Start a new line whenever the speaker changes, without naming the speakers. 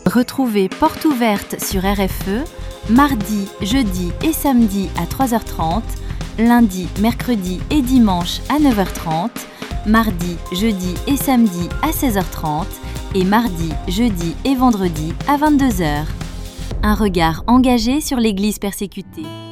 Retrouvez Porte ouverte sur RFE, mardi, jeudi et samedi à 3h30, lundi, mercredi et dimanche à 9h30, mardi, jeudi et samedi à 16h30 et mardi, jeudi et vendredi à 22h. Un regard engagé sur l'Église persécutée.